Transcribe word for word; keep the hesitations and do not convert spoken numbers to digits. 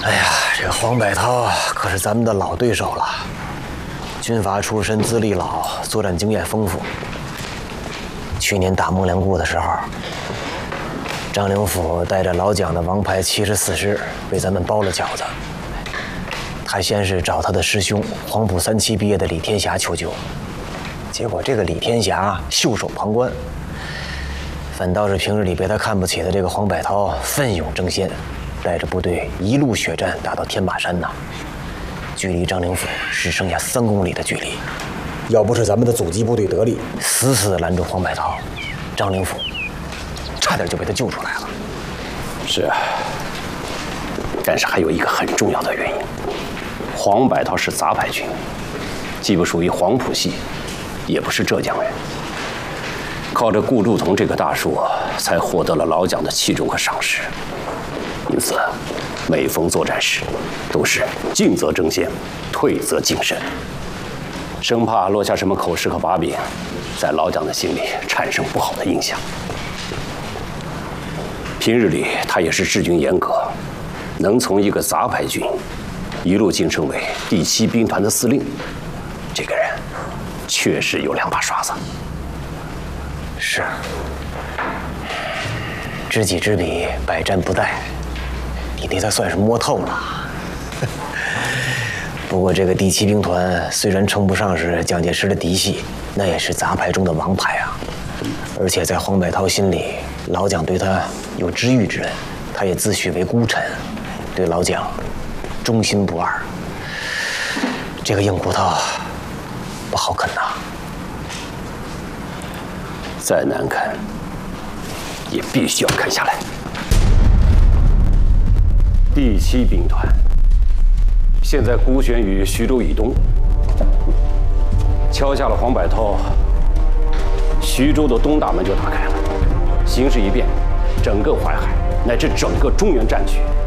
哎呀，这黄百韬可是咱们的老对手了，军阀出身，资历老，作战经验丰富。去年打孟良崮的时候，张灵甫带着老蒋的王牌七十四师为咱们包了饺子。他先是找他的师兄黄埔三期毕业的李天霞求救，结果这个李天霞袖手旁观，反倒是平日里被他看不起的这个黄百韬奋勇争先，带着部队一路血战打到天马山呐，距离张灵甫只剩下三公里的距离。要不是咱们的阻击部队得力，死死地拦住黄百韬，张灵甫差点就被他救出来了。 是啊，但是还有一个很重要的原因，黄百韬是杂牌军，既不属于黄埔系，也不是浙江人，靠着顾祝同这个大叔，才获得了老蒋的器重和赏识。因此，每逢作战时，都是进则争先，退则谨慎，生怕落下什么口实和把柄，在老蒋的心里产生不好的印象。平日里他也是治军严格，能从一个杂牌军一路晋升为第七兵团的司令，这个人确实有两把刷子。 是，知己知彼，百战不殆。你对他算是摸透了。不过这个第七兵团虽然称不上是蒋介石的嫡系，那也是杂牌中的王牌啊。而且在黄百韬心里，老蒋对他有知遇之恩，他也自诩为孤臣，对老蒋忠心不二。这个硬骨头不好啃呐。 再难啃，也必须要啃下来。第七兵团现在孤悬于徐州以东，敲下了黄百韬，徐州的东大门就打开了，形势一变，整个淮海乃至整个中原战区